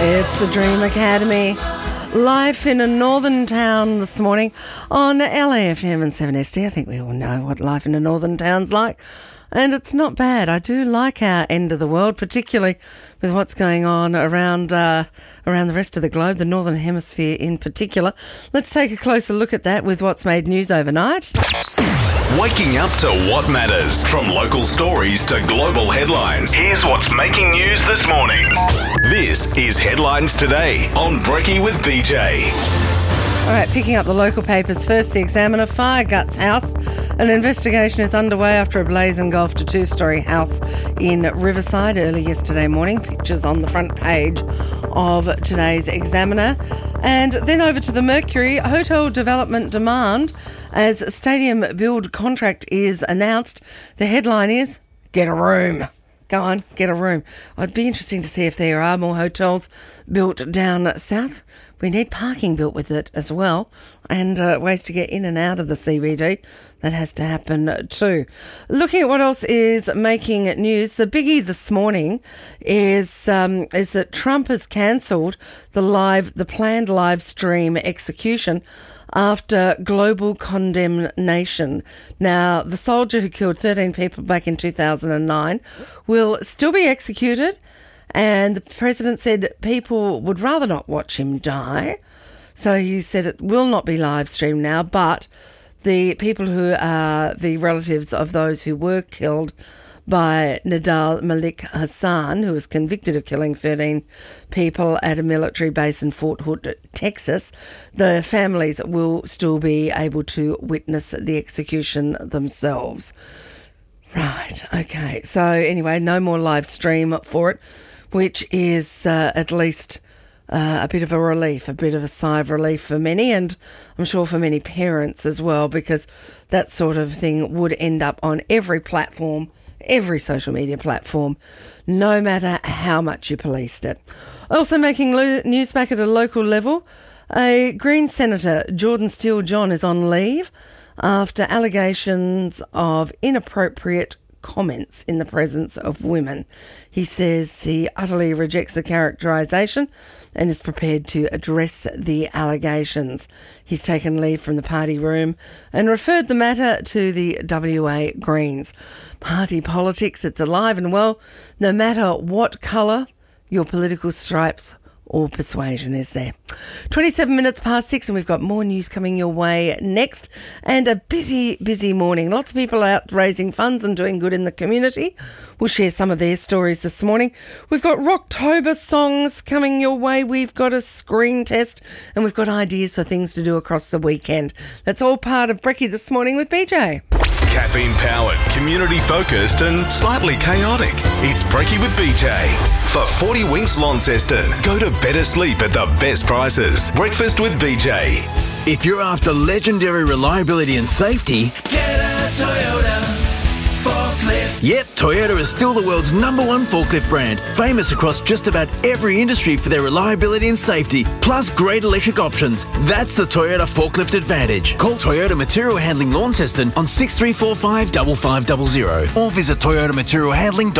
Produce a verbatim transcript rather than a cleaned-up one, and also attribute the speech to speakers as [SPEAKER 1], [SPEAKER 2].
[SPEAKER 1] It's the Dream Academy, live in a northern town this morning on L A F M and seven S D. I think we all know what life in a northern town's like, and it's not bad. I do like our end of the world, particularly with what's going on around uh, around the rest of the globe, the Northern Hemisphere in particular. Let's take a closer look at that with what's made news overnight.
[SPEAKER 2] Waking up to what matters. From local stories to global headlines, here's what's making news this morning. This is Headlines Today on Brekkie with B J.
[SPEAKER 1] All right, picking up the local papers first, the Examiner, fire guts house. An investigation is underway after a blaze engulfed a two-storey house in Riverside early yesterday morning. Pictures on the front page of today's Examiner. And then over to the Mercury, hotel development demand as stadium build contract is announced. The headline is, get a room. Go on, get a room. It'd be interesting to see if there are more hotels built down south. We need parking built with it as well, and uh, ways to get in and out of the C B D. That has to happen too. Looking at what else is making news, the biggie this morning is um, is that Trump has cancelled the live, the planned live stream execution after global condemnation. Now, the soldier who killed thirteen people back in two thousand nine will still be executed, and the president said people would rather not watch him die. So he said it will not be live streamed now, but the people who are the relatives of those who were killed by Nadal Malik Hassan, who was convicted of killing thirteen people at a military base in Fort Hood, Texas, the families will still be able to witness the execution themselves. Right, okay. So anyway, no more live stream for it, which is uh, at least uh, a bit of a relief, a bit of a sigh of relief for many, and I'm sure for many parents as well, because that sort of thing would end up on every platform, every social media platform, no matter how much you policed it. Also making lo- news back at a local level, a Green Senator, Jordan Steele-John, is on leave after allegations of inappropriate comments in the presence of women. He says he utterly rejects the characterisation and is prepared to address the allegations. He's taken leave from the party room and referred the matter to the W A Greens. Party politics, it's alive and well, no matter what colour your political stripes or persuasion is there. twenty-seven minutes past six, and we've got more news coming your way next, and a busy, busy morning. Lots of people out raising funds and doing good in the community. We'll share some of their stories this morning. We've got Rocktober songs coming your way. We've got a screen test, and we've got ideas for things to do across the weekend. That's all part of Brekkie This Morning with B J.
[SPEAKER 2] Caffeine-powered, community-focused and slightly chaotic. It's Brekkie with B J. For forty Winks Launceston, go to better sleep at the best prices. Breakfast with B J.
[SPEAKER 3] If you're after legendary reliability and safety, get a Toyota forklift. Yep, Toyota is still the world's number one forklift brand, famous across just about every industry for their reliability and safety, plus great electric options. That's the Toyota Forklift Advantage. Call Toyota Material Handling Launceston on six three four five, five five zero zero or visit toyota material handling dot com.